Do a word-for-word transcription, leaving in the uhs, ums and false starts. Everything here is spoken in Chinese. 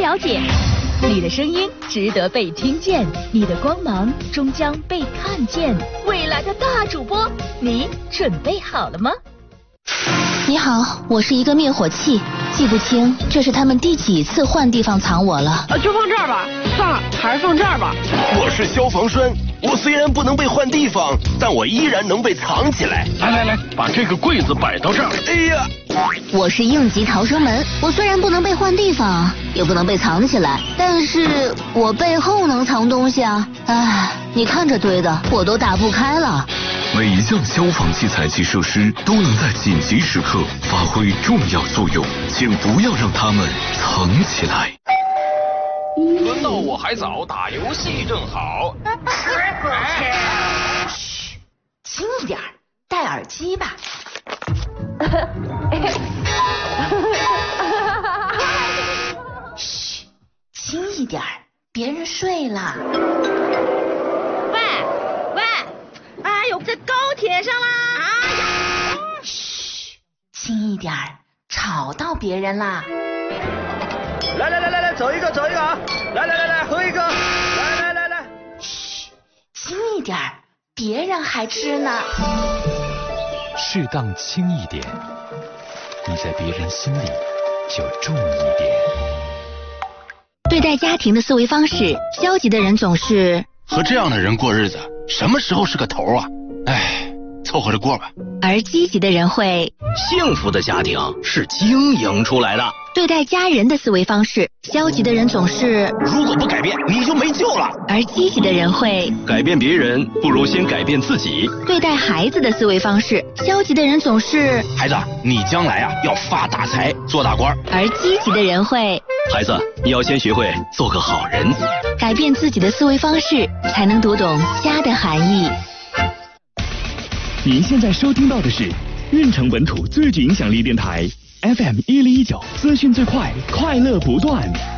了解。你的声音值得被听见，你的光芒终将被看见。未来的大主播，你准备好了吗？ 你好，我是一个灭火器，记不清这是他们第几次换地方藏我了。 呃，就放这儿吧，算了，还是放这儿吧。 我是消防栓，我虽然不能被换地方，但我依然能被藏起来。 来来来，把这个柜子摆到这儿。 哎呀！ 我是应急逃生门，我虽然不能被换地方，也不能被藏起来，但是我背后能藏东西啊！唉，你看这堆的，我都打不开了。 每一项消防器材及设施都能在紧急时刻发挥重要作用，请不要让它们藏起来。 轮到我还早，打游戏正好。 嘘，轻一点，戴耳机吧。嘘，轻一点，别人睡了。 喂喂，哎呦，在高铁上啦！哎呀， 嘘，轻一点，吵到别人啦。 来来来来来，走一个走一个啊！来来来来，喝一个！来来来来。 嘘，轻一点，别人还吃呢。 适当轻一点，你在别人心里就重一点。 对待家庭的思维方式，消极的人总是和这样的人过日子，什么时候是个头啊？唉，凑合着过吧。 而积极的人会， 幸福的家庭是经营出来的。 对待家人的思维方式，消极的人总是如果不改变，你就没救了。 而积极的人会改变别人，不如先改变自己。 对待孩子的思维方式，消极的人总是孩子，你将来啊要发大财，做大官。 而积极的人会孩子，你要先学会做个好人。 改变自己的思维方式，才能读懂家的含义。 您现在收听到的是运城本土最具影响力电台 F M 一零一九，资讯最快，快乐不断。